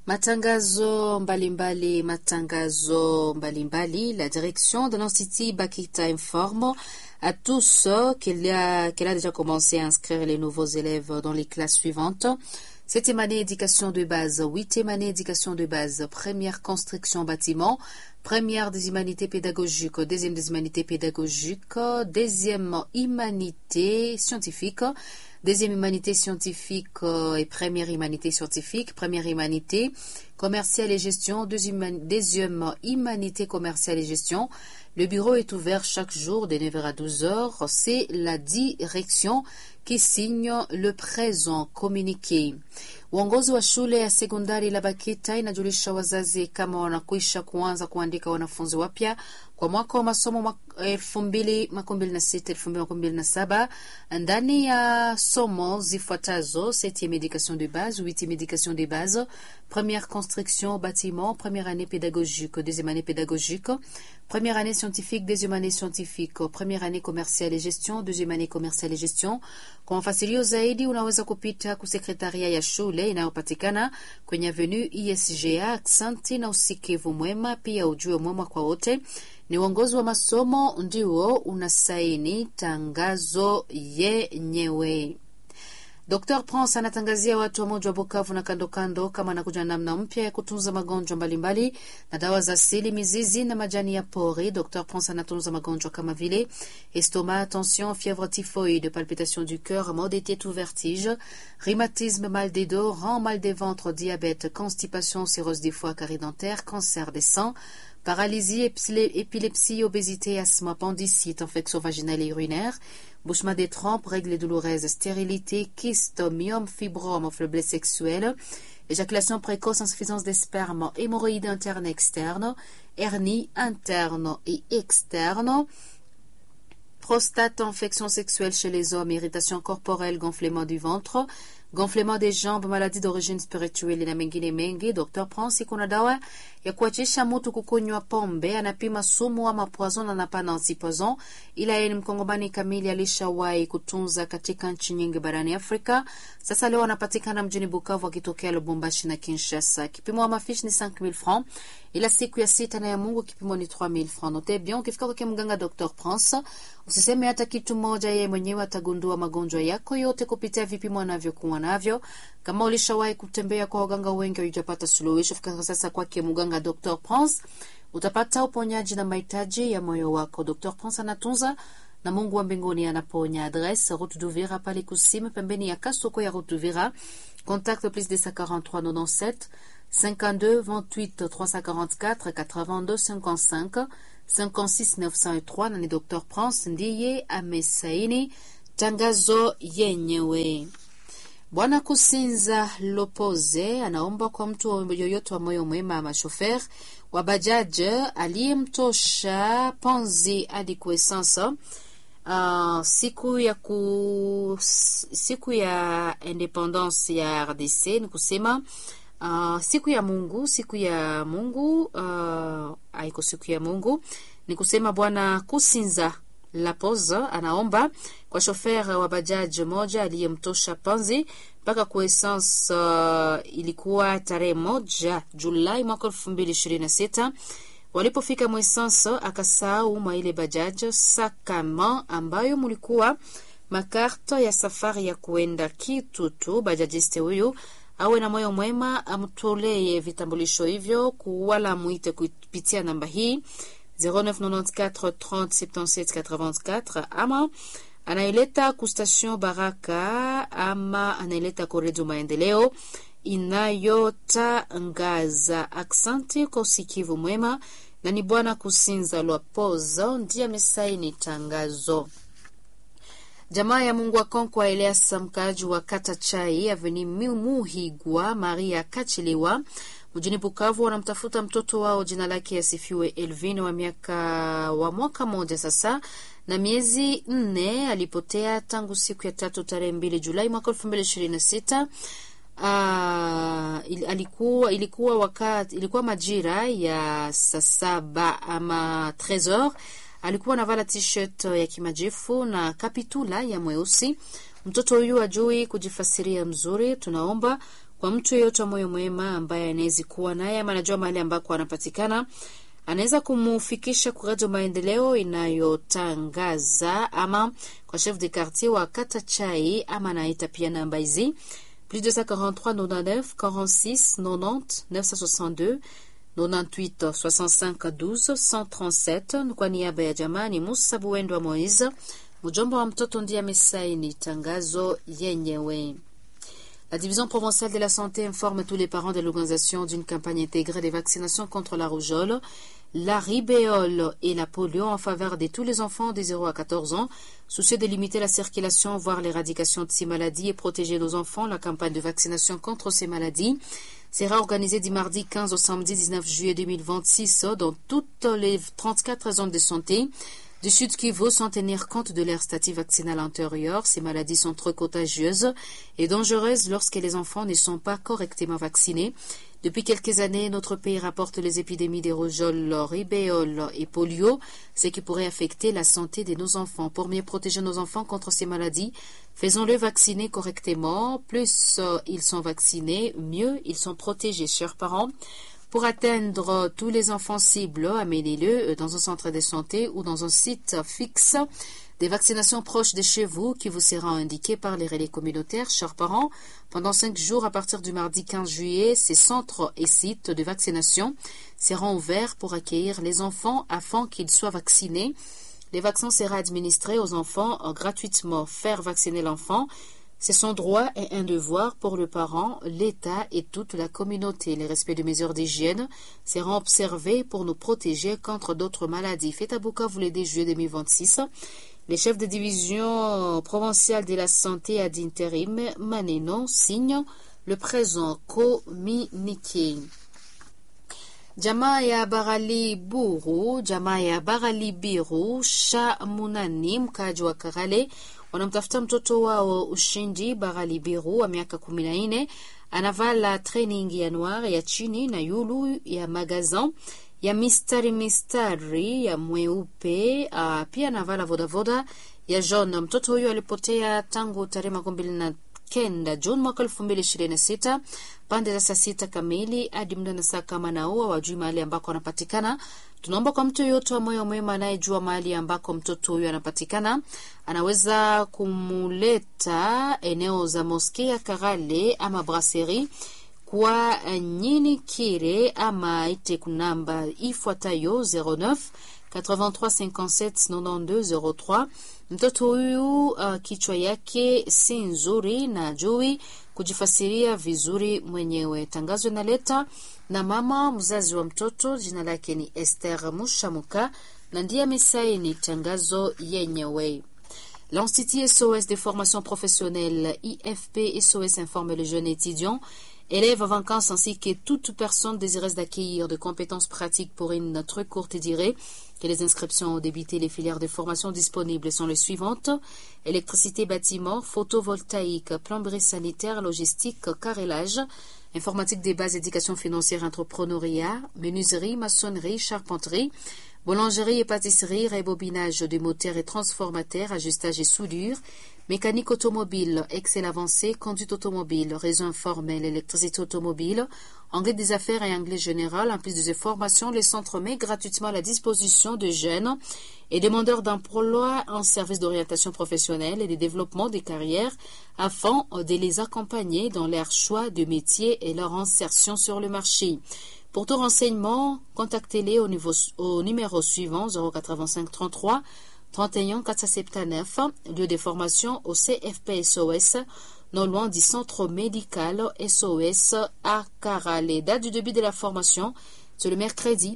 Matangazo mbalimbali. La direction de l'Institut Bakita informe à tous ceux qu'elle a déjà commencé à inscrire les nouveaux élèves dans les classes suivantes. 7e année éducation de base, 8e année éducation de base, première construction bâtiment, première des humanités pédagogiques, deuxième des humanités pédagogiques, deuxième humanité scientifique, deuxième humanité scientifique et première humanité scientifique, première humanité commerciale et gestion, deuxième humanité commerciale et gestion. Le bureau est ouvert chaque jour de 9h à 12h. C'est la direction qui signe le présent communiqué. Uongozi wa shule ya sekondari la Bakita inajulisha wazazi kama wanakwisha kuanza kuandika wanafunzi wapya kwa mwaka wa masomo 2026-2027 ndani ya somo zifuatazo: 7e éducation de base, 8e éducation de base, première construction bâtiment, première année pédagogique, deuxième année pédagogique, première année scientifique, deuxième année scientifique, première année commerciale et gestion, deuxième année commerciale et gestion. Kwa mafasilio zaidi unaweza kupita kusekretaria ya shule inayopatikana kwenye avenue ISGA. Aksanti na usikivu mwema, pia ujue mwema kwa wote. Ni uongozi wa masomo ndio unasaini tangazo yenyewe. Dr. Prince anatangazia watu wa moja wa Bukavu na kando kando kama anakuja namna mpya ya kutunza magonjwa mbalimbali na dawa za asili, mizizi na majani ya pori. Dr. Prince anatunza magonjwa kama vile estomac, tension, fièvre typhoïde, palpitation du cœur, maux de tête ou vertige, rhumatisme, mal des dos, rend, mal des ventres, diabète, constipation, cirrhose du foie, carie dentaire, cancer des seins, paralysie, épilepsie, obésité, asthme, appendicite, infection vaginale et urinaire, bouchement des trompes, règles douloureuses, stérilité, kyste, myome, fibrome, faiblesse sexuelle, éjaculation précoce, insuffisance des spermes, hémorroïdes internes et externes, hernie interne et externe, prostate, infection sexuelle chez les hommes, irritation corporelle, gonflement du ventre, gonflement des jambes, maladie d'origine spirituelle na mengine mengi. Dr. Prince kuna dawa ya kuachisha mtu kukunywa pombe, anapima sumu ama poison, anapana antipoison. Ila yeye ni mkongomani kamili, alishawahi kutunza katika nchi nyingi barani Afrika. Sasa leo anapatikana mjini Bukavu akitokea Lubumbashi na Kinshasa. Kipimo wa mafishi ni 5000 francs. Ila siku ya sita na ya Mungu kipimo ni 3000 francs. Note bien, ukifika kwa mganga Dr. Prince, usiseme hata kitu moja, yeye mwenyewe atagundua magonjwa yako yote kupitia vipimo anavyokuwa navyo. Kama ulishawahi kutembea kwa waganga wengi hujapata suluhisho, fika sasa kwake mganga Dr. Prince, utapata uponyaji na mahitaji ya moyo wako. Dr. Prince anatunza na Mungu wa mbinguni anaponya. Adresse Route d'Uvira pale Kusime pembeni ya Kasoko ya Route d'Uvira. Contact plus de 43 97 52 28 344 82 55 56 903. Na ni Dr. Prince ndiye amesaini tangazo yenyewe. Bwana Kusinza Lopoze anaomba kwa mtu yoyote wa moyo mwema ama shofer wa bajaji aliyemtosha ponzi hadi kwa essence siku ya independence ya RDC, ni kusema siku ya Mungu haiko siku ya Mungu, ni kusema Bwana Kusinza Lopoze anaomba kwa shofer wa bajaji moja aliyemtosha panzi mpaka kwa essence ilikuwa tarehe 1 Julai mwaka 2026. Walipofika mwessence akasahau mwa ile bajaji sakama ambayo mulikuwa makarto ya safari ya kuenda Kitutu. Bajajiste huyu awe na moyo mwema, amtolee vitambulisho hivyo kuwala muite kupitia namba hii 0994 30 77 84 ama anaileta ku station Baraka ama anaileta kwa Redio Maendeleo inayotangaza. Aksanti kwa usikivu mwema, na ni Bwana Kusinza Lopoze ndiye amesaini tangazo. Jamaa ya Mungu akonkwa Elias mkaji wa Kata Chai Avenue Muhigwa Maria Kachiliwa mjini Bukavu wanamtafuta mtoto wao, jina lake asifiwe Elvin wa mwaka moja sasa na miezi 4. Alipotea tangu siku ya 3 tarehe 2 Julai mwaka 2026. Ilikuwa majira ya saa 7 ama 13h. Alikuwa anavala t-shirt ya kimajifu na kapitula ya mweusi. Mtoto huyu ajui kujifasiria mzuri. Tunaomba Kwa mtu yeyote wa moyo mwema ambaye anaweza kuwa naye ama anajua mahali ambako anapatikana, anaweza kumufikisha kwa Radio Maendeleo inayotangaza ama kwa chef de quartier wa Kata Chai, ama naita pia namba hizi plus 243 99 46 90 962 98 65 12 137. Kwa niaba ya jamani Musa Buendo wa Moise, mjomba wa mtoto, ndiye amesaini tangazo yenyewe. La Division provinciale de la santé informe tous les parents de l'organisation d'une campagne intégrée de vaccination contre la rougeole, la rubéole et la polio en faveur de tous les enfants de 0 à 14 ans. Soucieux de limiter la circulation, voire l'éradication de ces maladies et protéger nos enfants, la campagne de vaccination contre ces maladies sera organisée du mardi 15 au samedi 19 juillet 2026 dans toutes les 34 zones de santé du Sud Kivu, sans tenir compte de leur statut vaccinal antérieur. Ces maladies sont trop contagieuses et dangereuses lorsque les enfants ne sont pas correctement vaccinés. Depuis quelques années, notre pays rapporte les épidémies de rougeole, rubéole et polio, ce qui pourrait affecter la santé de nos enfants. Pour mieux protéger nos enfants contre ces maladies, faisons-les vacciner correctement. Plus ils sont vaccinés, mieux ils sont protégés. Chers parents, pour atteindre tous les enfants cibles, amenez-les dans un centre de santé ou dans un site fixe des vaccinations proches de chez vous qui vous sera indiqué par les relais communautaires. Chers parents, pendant 5 jours à partir du mardi 15 juillet, ces centres et sites de vaccination seront ouverts pour accueillir les enfants afin qu'ils soient vaccinés. Les vaccins seront administrés aux enfants gratuitement. Faire vacciner l'enfant, c'est son droit et un devoir pour le parent, l'État et toute la communauté. Les respects de mesures d'hygiène seront observés pour nous protéger contre d'autres maladies. Faites à Bukavu le 10 juillet 2026. Les chefs de division provinciale de la santé à d'intérim Maneno signent le présent communiqué. Jamaa ya Barali Biru Shamunani, mkaji wa Karale, wanamtafuta mtoto wao Ushindi Barali Biru wa miaka 14. Anavala training ya noir ya chini na yulu ya magazin ya mistari ya mweupe, pia anavala voda ya jaune. Mtoto huyo alipotea tangu tarehe 29 Juni mwaka 2026 pande za saa 6 kamili hadi muda na saa kama na huwa wajui mahali ambako anapatikana. Tunaomba kwa mtu yote wa moyo mwema anayejua mahali ambako mtoto huyo anapatikana, anaweza kumuleta eneo za Mosquée ya Karale ama Brasserie kwa Nyini Kire, ama ite kunamba ifuatayo 09 83 57 92 03. Mtoto huyu kichwa yake si nzuri na jui kujifasiria vizuri mwenyewe. Tangazo inaleta na mama mzazi wa mtoto, jina lake ni Esther Mushamuka na ndiye amesaini tangazo yenyewe. L'Institut SOS de formation professionnelle IFP SOS informe les jeunes étudiants, élèves en vacances ainsi que toute personne désireuse d'acquérir de compétences pratiques pour une très courte durée que les inscriptions ont débuté. Les filières de formation disponibles sont les suivantes: électricité, bâtiment, photovoltaïque, plomberie sanitaire, logistique, carrelage, informatique des bases, éducation financière, entrepreneuriat, menuiserie, maçonnerie, charpenterie, boulangerie et pâtisserie, rebobinage de moteurs et transformateurs, ajustage et soudure, mécanique automobile, Excel avancé, conduite automobile, réseau informel, électricité automobile, anglais des affaires et anglais général. En plus de ces formations, les centres mettent gratuitement à la disposition de jeunes et demandeurs d'emploi en service d'orientation professionnelle et de développement des carrières afin de les accompagner dans leur choix de métier et leur insertion sur le marché. Pour tout renseignement, contactez-les au numéro suivant 085 33 31 479, lieu de formation au CFP SOS, non loin du centre médical SOS à Karale. Date du début de la formation, c'est le mercredi